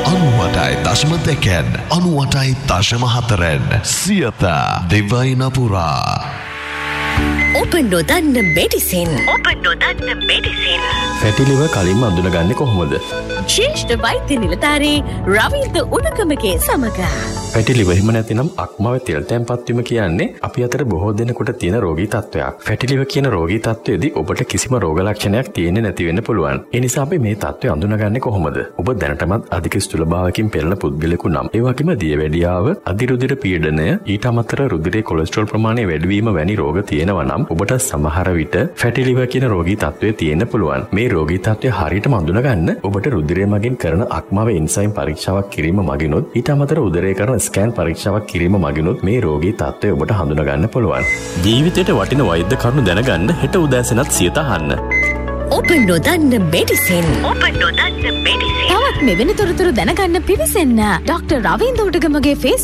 98.2 98.4 සියත දෙවයිනපුරා ඔබ නොදන්න medicine fatty lever කලින්ම අඳුනගන්නේ කොහොමද? ශ්‍රේෂ්ඨ වෛද්‍ය නිලධාරී රවීන්ද්‍ර උණගමගේ සමග. ෆැටි ලිවර් හිම නැතිනම් අක්මාවේ තෙල් තැන්පත් වීම කියන්නේ අපි අතර බොහෝ දෙනෙකුට තියෙන රෝගී තත්ත්වයක්. ෆැටි ලිවර් කියන රෝගී තත්ත්වයේදී ඔබට කිසිම රෝග ලක්ෂණයක් තියෙන්නේ නැති වෙන්න පුළුවන්. ඒ නිසා අපි මේ තත්ත්වය අඳුනගන්නේ කොහොමද? ඔබ දැනටමත් අධික ස්ථූලභාවකින් පෙළෙන පුද්ගලයෙකු නම් ඒ වගේම දියවැඩියාව, අධිරුධිර පීඩනය, ඊට අමතරව රුධිරයේ කොලෙස්ටරෝල් ප්‍රමාණය වැඩි වීම වැනි රෝග තියෙනවා නම් ඔබට සමහර විට ෆැටි ලිවර් කියන රෝගී තත්ත්වය තියෙන්න පුළුවන්. මේ රෝගී තත්ත්වය හරියටම අඳුනගන්න ඔබට රුධිරය මගින් කරන අක්මාවේ එන්සයිම් පරීක්ෂාවක් කිරීම මගිනුත් ඊට අමතරව උදරයේ කරන ස්කෑන් පරීක්ෂාවක් කිරීම මගිනුත් මේ රෝගී තත්ත්වය ඔබට හඳුනගන්න පුළුවන්. ජීවිතයට වටින වෛද්‍ය කරුණු දැනගන්න හෙට උදෑසනත් සියත අහන්න. ඔබ නොදන්න මෙඩිසින්. තවත් මෙවැනි තොරතුරු දැනගන්න පිවිසෙන්න. ඩොක්ටර් රවීන්ද්‍ර උඩගමගේ